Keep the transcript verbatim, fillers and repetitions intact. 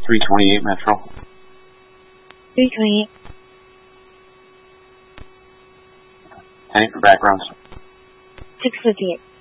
three twenty-eight Metro. three twenty-eight. Any for backgrounds? six fifty-eight.